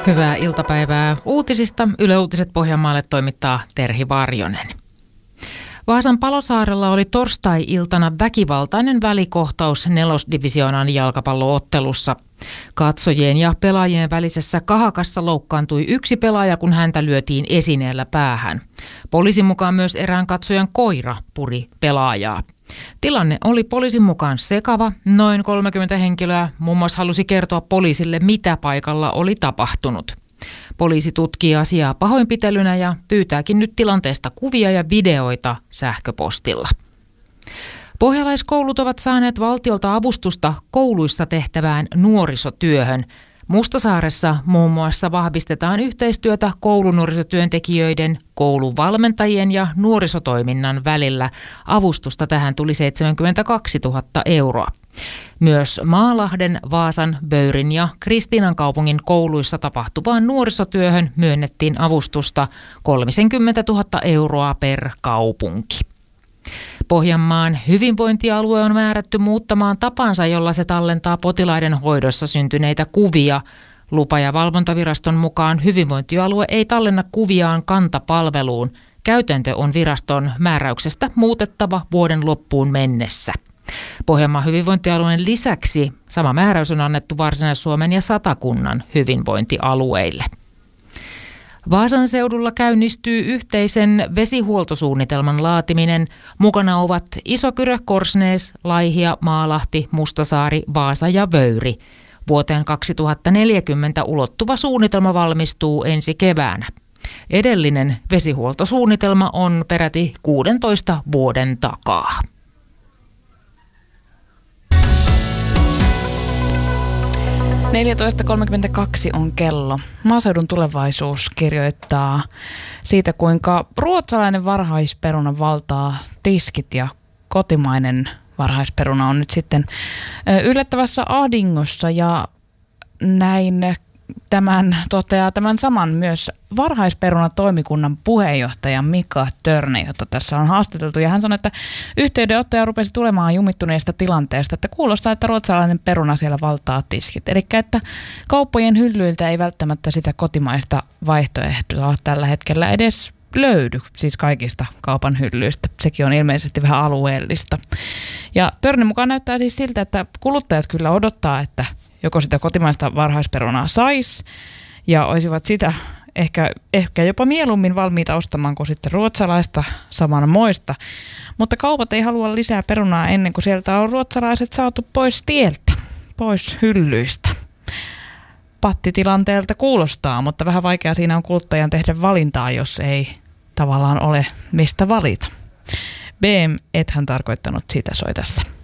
Hyvää iltapäivää uutisista. Yle Uutiset Pohjanmaalle toimittaa Terhi Varjonen. Vaasan Palosaarella oli torstai-iltana väkivaltainen välikohtaus nelosdivisioonan jalkapalloottelussa. Katsojien ja pelaajien välisessä kahakassa loukkaantui yksi pelaaja, kun häntä lyötiin esineellä päähän. Poliisin mukaan myös erään katsojan koira puri pelaajaa. Tilanne oli poliisin mukaan sekava. Noin 30 henkilöä muun muassa halusi kertoa poliisille, mitä paikalla oli tapahtunut. Poliisi tutkii asiaa pahoinpitelynä ja pyytääkin nyt tilanteesta kuvia ja videoita sähköpostilla. Pohjalaiskoulut ovat saaneet valtiolta avustusta kouluissa tehtävään nuorisotyöhön. Mustasaaressa muun muassa vahvistetaan yhteistyötä koulunuorisotyöntekijöiden, kouluvalmentajien ja nuorisotoiminnan välillä. Avustusta tähän tuli 72 000 euroa. Myös Maalahden, Vaasan, Böyrin ja Kristiinankaupungin kouluissa tapahtuvaan nuorisotyöhön myönnettiin avustusta 30 000 euroa per kaupunki. Pohjanmaan hyvinvointialue on määrätty muuttamaan tapansa, jolla se tallentaa potilaiden hoidossa syntyneitä kuvia. Lupa- ja valvontaviraston mukaan hyvinvointialue ei tallenna kuviaan kantapalveluun. Käytäntö on viraston määräyksestä muutettava vuoden loppuun mennessä. Pohjanmaan hyvinvointialueen lisäksi sama määräys on annettu Varsinais-Suomen ja Satakunnan hyvinvointialueille. Vaasan seudulla käynnistyy yhteisen vesihuoltosuunnitelman laatiminen. Mukana ovat Isokyrö, Korsnäs, Laihia, Maalahti, Mustasaari, Vaasa ja Vöyri. Vuoteen 2040 ulottuva suunnitelma valmistuu ensi keväänä. Edellinen vesihuoltosuunnitelma on peräti 16 vuoden takaa. 14.32 on kello. Maaseudun Tulevaisuus kirjoittaa siitä, kuinka ruotsalainen varhaisperuna valtaa tiskit ja kotimainen varhaisperuna on nyt sitten yllättävässä ahdingossa, ja näin toteaa tämän saman myös varhaisperunatoimikunnan puheenjohtaja Mika Törne, jota tässä on haastateltu. Ja hän sanoi, että yhteydenottaja rupesi tulemaan jumittuneesta tilanteesta, että kuulostaa, että ruotsalainen peruna siellä valtaa tiskit. Eli että kauppojen hyllyiltä ei välttämättä sitä kotimaista vaihtoehtoa tällä hetkellä edes löydy, siis kaikista kaupan hyllyistä. Sekin on ilmeisesti vähän alueellista. Ja Törnen mukaan näyttää siis siltä, että kuluttajat kyllä odottaa, että joko sitä kotimaista varhaisperunaa saisi ja olisivat sitä ehkä jopa mieluummin valmiita ostamaan kuin sitten ruotsalaista samanmoista. Mutta kaupat ei halua lisää perunaa ennen kuin sieltä on ruotsalaiset saatu pois tieltä, pois hyllyistä. Pattitilanteelta kuulostaa, mutta vähän vaikea siinä on kuluttajan tehdä valintaa, jos ei tavallaan ole mistä valita. BM, ethän tarkoittanut sitä, soi tässä.